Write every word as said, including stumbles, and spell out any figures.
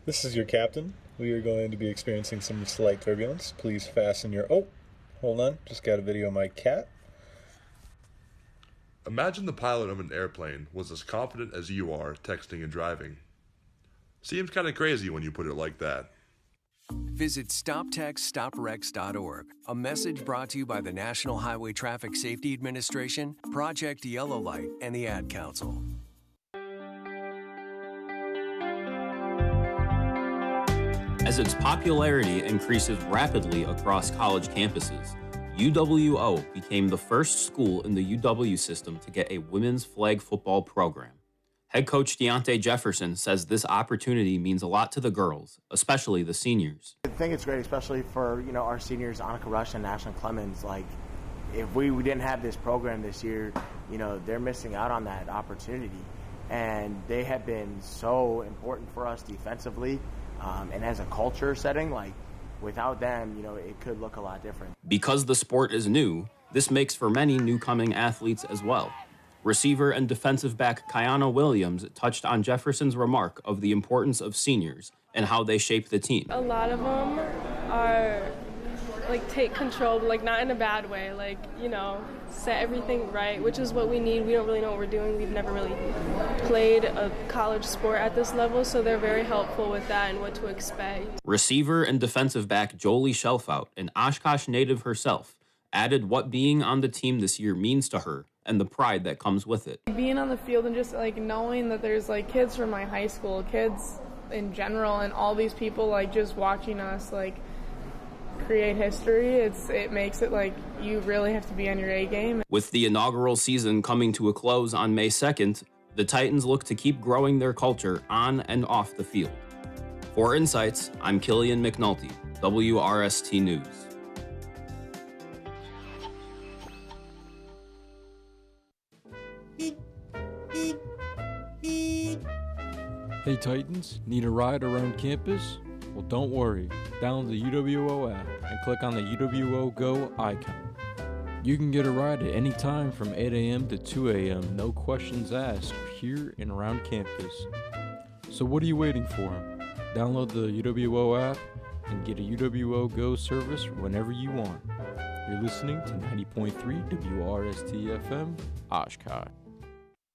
This is your captain. We are going to be experiencing some slight turbulence. Please fasten your... Oh, hold on. Just got a video of my cat. Imagine the pilot of an airplane was as confident as you are texting and driving. Seems kind of crazy when you put it like that. Visit stop text stop wrecks dot org. A message brought to you by the National Highway Traffic Safety Administration, Project Yellow Light, and the Ad Council. As its popularity increases rapidly across college campuses, U W O became the first school in the U W system to get a women's flag football program. Head coach Deontay Jefferson says this opportunity means a lot to the girls, especially the seniors. I think it's great, especially for, you know, our seniors, Annika Rush and Ashlyn Clemens. Like, if we, we didn't have this program this year, you know, they're missing out on that opportunity. And they have been so important for us defensively, um, and as a culture setting, like, without them, you know, it could look a lot different. Because the sport is new, this makes for many new-coming athletes as well. Receiver and defensive back Kiana Williams touched on Jefferson's remark of the importance of seniors and how they shape the team. A lot of them are, like, take control, but, like, not in a bad way. Like, you know, set everything right, which is what we need. We don't really know what we're doing. We've never really played a college sport at this level, so they're very helpful with that and what to expect. Receiver and defensive back Jolie Shelfout, an Oshkosh native herself, added what being on the team this year means to her and the pride that comes with it. Being on the field and just like knowing that there's like kids from my high school, kids in general, and all these people like just watching us like create history, it's it makes it like you really have to be on your A game. With the inaugural season coming to a close on May second, the Titans look to keep growing their culture on and off the field. For Insights, I'm Killian McNulty, W R S T News. Hey Titans, need a ride around campus? Well, don't worry. Download the U W O app and click on the U W O Go icon. You can get a ride at any time from eight a.m. to two a.m. No questions asked here and around campus. So what are you waiting for? Download the U W O app and get a U W O Go service whenever you want. You're listening to ninety point three W R S T F M, Oshkosh.